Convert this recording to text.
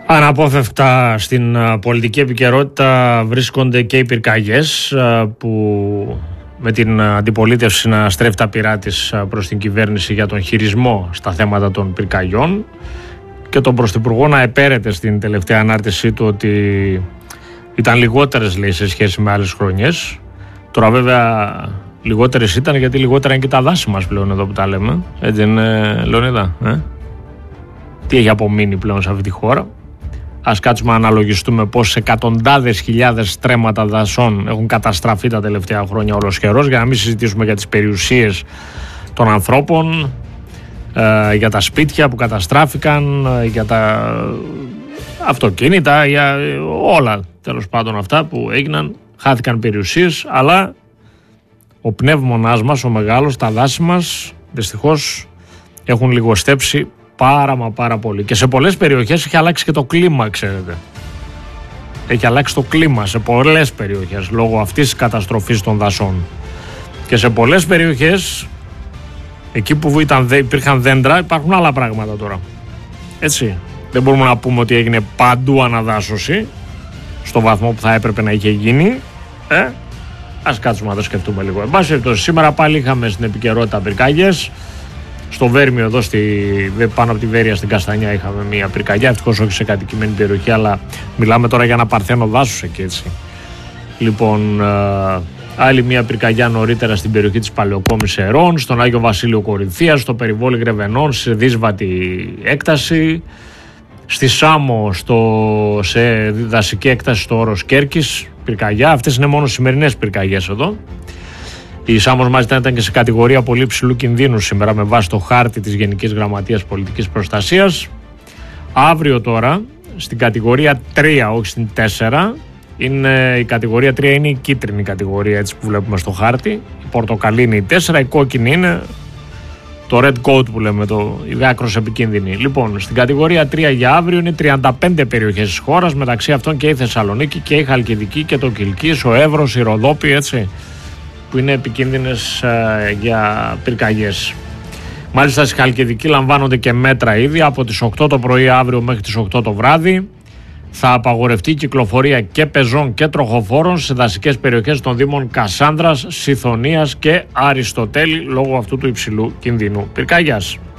Αναπόφευκτα στην πολιτική επικαιρότητα βρίσκονται και οι πυρκαγιές που με την αντιπολίτευση να στρέφει τα πυρά της προς την κυβέρνηση για τον χειρισμό στα θέματα των πυρκαγιών και τον Πρωθυπουργό να επέρεται στην τελευταία ανάρτησή του ότι ήταν λιγότερες, λέει, σε σχέση με άλλες χρονιές. Τώρα βέβαια λιγότερες ήταν γιατί λιγότερα είναι και τα δάση μας πλέον εδώ που τα λέμε. Έτσι είναι, Λεωνίδα? Τι έχει απομείνει πλέον σε αυτή τη χώρα? Ας κάτσουμε να αναλογιστούμε πόσες εκατοντάδες χιλιάδες στρέμματα δασών έχουν καταστραφεί τα τελευταία χρόνια ολοσχερός, για να μην συζητήσουμε για τις περιουσίες των ανθρώπων, για τα σπίτια που καταστράφηκαν, για τα αυτοκίνητα, για όλα τέλος πάντων αυτά που έγιναν, χάθηκαν περιουσίες, αλλά ο πνεύμονάς μας, ο μεγάλος, τα δάση μας δυστυχώς έχουν λιγοστέψει πάρα πολύ. Και σε πολλές περιοχές έχει αλλάξει και το κλίμα, ξέρετε. Έχει αλλάξει το κλίμα σε πολλές περιοχές λόγω αυτής της καταστροφής των δασών. Και σε πολλές περιοχές, εκεί που υπήρχαν δέντρα, υπάρχουν άλλα πράγματα τώρα. Έτσι. Δεν μπορούμε να πούμε ότι έγινε παντού αναδάσωση στο βαθμό που θα έπρεπε να είχε γίνει. Ας κάτσουμε να το σκεφτούμε λίγο. Εν πάση περιπτώσει, σήμερα πάλι είχαμε στην επικαιρότητα πυρκαγιές. Στο Βέρμιο, εδώ πάνω από τη Βέρεια στην Καστανιά, είχαμε μια πυρκαγιά. Ευτυχώς όχι σε κατοικημένη περιοχή, αλλά μιλάμε τώρα για ένα παρθένο δάσους εκεί, έτσι. Λοιπόν, άλλη μια πυρκαγιά νωρίτερα στην περιοχή της Παλαιοκόμης Ερών, στον Άγιο Βασίλειο Κορινθίας, στο περιβόλι Γρεβενών, σε δύσβατη έκταση. Στη Σάμο, σε δασική έκταση στο όρος Κέρκης, πυρκαγιά. Αυτές είναι μόνο σημερινές πυρκαγιές εδώ. Η Σάμος μάλιστα ήταν και σε κατηγορία πολύ ψηλού κινδύνου σήμερα με βάση το χάρτη της Γενικής Γραμματείας Πολιτικής Προστασίας. Αύριο τώρα στην κατηγορία 3, όχι στην 4, η κατηγορία 3 είναι η κίτρινη κατηγορία, έτσι που βλέπουμε στο χάρτη. Η πορτοκαλί είναι η 4, η κόκκινη είναι το red code που λέμε, η άκρως επικίνδυνη. Λοιπόν, στην κατηγορία 3 για αύριο είναι 35 περιοχές της χώρας, μεταξύ αυτών και η Θεσσαλονίκη και η Χαλκιδική και το Κιλκής, ο Εύρος, η Ροδόπη, έτσι, που είναι επικίνδυνες για πυρκαγιές. Μάλιστα στη Χαλκιδική λαμβάνονται και μέτρα ήδη από τις 8 το πρωί αύριο μέχρι τις 8 το βράδυ. Θα απαγορευτεί η κυκλοφορία και πεζών και τροχοφόρων σε δασικές περιοχές των δήμων Κασάνδρας, Συθωνίας και Αριστοτέλη λόγω αυτού του υψηλού κινδύνου πυρκαγιάς.